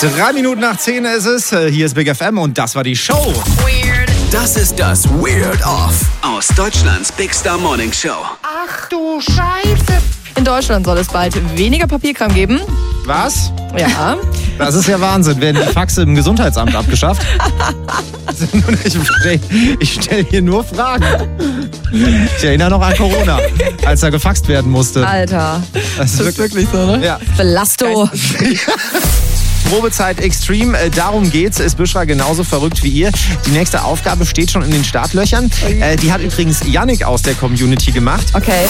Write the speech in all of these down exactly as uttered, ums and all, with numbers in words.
Drei Minuten nach zehn ist es. Hier ist Big F M und das war die Show. Weird. Das ist das Weird Off aus Deutschlands Big Star Morning Show. Ach du Scheiße. In Deutschland soll es bald weniger Papierkram geben. Was? Ja. Das ist ja Wahnsinn. Werden die Faxe im Gesundheitsamt abgeschafft? Ich stelle stell hier nur Fragen. Ich erinnere noch an Corona, als er gefaxt werden musste. Alter. Das ist, Das ist wirklich so, ne? Ja. Belasto. Probezeit Extreme, äh, darum geht's. Ist Büschra genauso verrückt wie ihr? Die nächste Aufgabe steht schon in den Startlöchern. Äh, die hat übrigens Yannick aus der Community gemacht. Okay.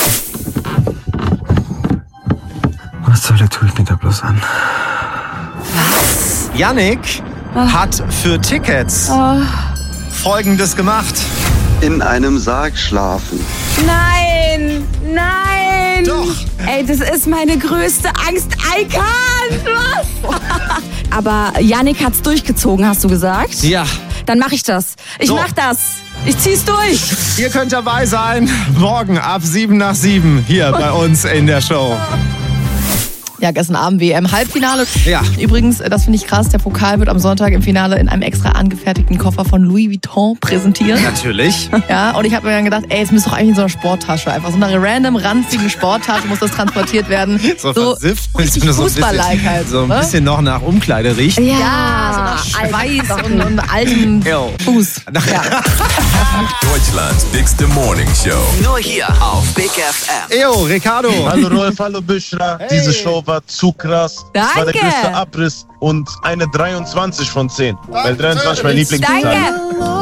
Was soll der tue ich mir da bloß an? Yannick hat für Tickets Folgendes gemacht. In einem Sarg schlafen. Nein, nein. Doch. Ey, das ist meine größte Angst. I can't. Was? Aber Yannick hat's durchgezogen, hast du gesagt? Ja. Dann mach ich das. Ich So. mach das. Ich zieh's durch. Ihr könnt dabei sein. Morgen ab sieben nach sieben hier bei uns in der Show. Ja, gestern Abend W M-Halbfinale. Ja. Übrigens, das finde ich krass, der Pokal wird am Sonntag im Finale in einem extra angefertigten Koffer von Louis Vuitton präsentiert. Natürlich. Ja, und ich habe mir dann gedacht, ey, es müsste doch eigentlich in so einer Sporttasche, einfach so eine random, ranzigen Sporttasche muss das transportiert werden. So, versifft. richtig so ein Fußball-like bisschen, halt. so ein ne? bisschen noch nach Umkleide riecht. Ja, so nach Schweiß und, und altem Yo. Fuß. Ja. Deutschlands bigste Morning Show. Nur hier auf Big F M. Eyo, Ricardo. Hallo Rolf, hallo Büschra. Diese Show war zu krass. Das war der Danke. größte Abriss und eine dreiundzwanzig von zehn. Weil dreiundzwanzig mein Lieblingszahl. Danke.